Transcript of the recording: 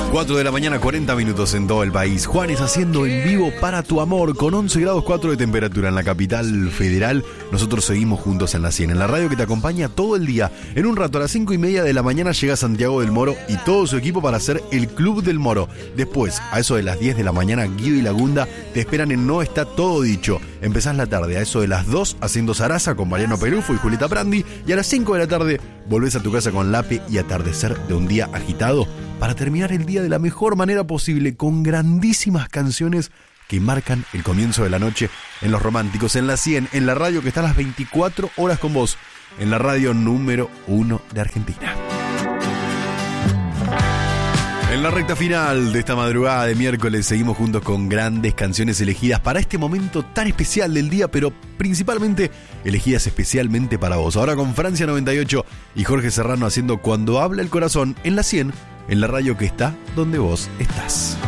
4 de la mañana, 40 minutos en todo el país. Juanes haciendo en vivo para tu amor con 11 grados 4 de temperatura en la capital federal. Nosotros seguimos juntos en la 100, en la radio que te acompaña todo el día. En un rato, a las 5:30 de la mañana, llega Santiago del Moro y todo su equipo para hacer el Club del Moro. Después, a eso de las 10 de la mañana, Guido y Lagunda te esperan en No Está Todo Dicho. Empezás la tarde a eso de las 2 haciendo Zaraza con Mariano Perufo y Julieta Prandi. Y a las 5 de la tarde volvés a tu casa con Lape y Atardecer de un día agitado, para terminar el día de la mejor manera posible con grandísimas canciones que marcan el comienzo de la noche en Los Románticos, en la 100, en la radio que está a las 24 horas con vos, en la radio número 1 de Argentina. En la recta final de esta madrugada de miércoles seguimos juntos con grandes canciones elegidas para este momento tan especial del día, pero principalmente elegidas especialmente para vos. Ahora con Francia 98 y Jorge Serrano haciendo Cuando Habla el Corazón en la 100, en la radio que está donde vos estás.